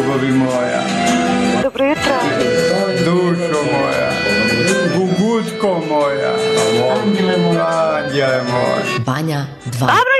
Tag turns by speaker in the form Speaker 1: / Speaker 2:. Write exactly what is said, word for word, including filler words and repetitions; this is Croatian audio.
Speaker 1: ljubavi moja.
Speaker 2: Dobro jutro.
Speaker 1: Dušo moja. Gugutko moja.
Speaker 3: Anđele moja.
Speaker 1: Anđele moja.
Speaker 4: Banja dva.
Speaker 2: Dobro